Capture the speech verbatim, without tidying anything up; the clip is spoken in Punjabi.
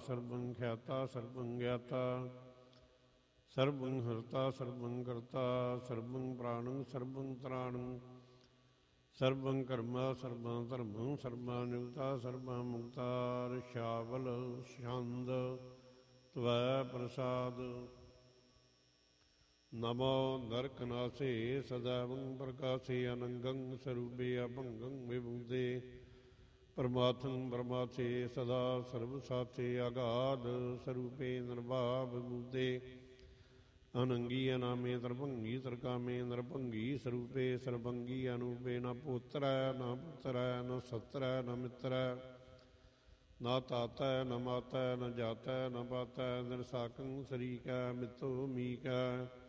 ਸਰਬੰ ਖਿਆਤਾ ਸਰਬੰ ਗਿਆਤਾ ਸਰਬੰ ਹਰਤਾ ਸਰਬੰ ਕਰਤਾ ਸਰਬੰ ਪ੍ਰਾਣੰ ਸਰਬੰ ਤਰਾਣੰ ਸਰਬੰ ਕਰਮਾ ਸਰਬੰ ਧਰਮੰ ਸਰਬਾ ਨਿਯੁਕਤਾ ਸਰਬਾ ਮੁਕਤਾ ਰਛਾਵਲ ਛੰਦ ਤਵੈ ਪ੍ਰਸਾਦ। ਨਮੋ ਨਰਕਨਾਸੇ ਸਦਾਵੰ ਪ੍ਰਕਾਸੇ ਅਨੰਗੰ ਸਰੂਪੇ ਅਭੰਗੰ ਵਿਭੂਤੇ ਪਰਮਾਤਮੰ ਪਰਮਾਥੇ ਸਦਾ ਸਰਬ ਸਾਥੇ ਆਗਾਧ ਸਰੂਪੇ ਨਿਰਭਾਵ ਵਿਭੂਤੇ ਅਨੰਗੀ ਅਨਾਮੇ ਤਰਭੰਗੀ ਤਰਕਾਮੇ ਨਰਭੰਗੀ ਸਰੂਪੇ ਸਰਭੰਗੀ ਅਨੂਪੇ ਨ ਪੁੱਤਰੈ ਨ ਪੁੱਤਰੈ ਨ ਸਤਰੈ ਨ ਮਿੱਤਰੈ ਨਾ ਤਾਤੈ ਨ ਮਾਤੈ ਨ ਜਾਤੈ ਨ ਪਾਤੈ ਨਿਰਸਾਕੰ ਸਰੀਕੈ ਮਿੱਤੋ ਮੀਕੈ